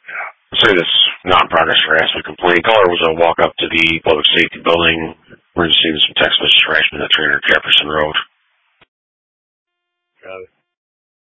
Say this non-progress harassment complaint. Caller was a walk up to the public safety building. We're receiving some text messages crashing in the 300 Jefferson Road.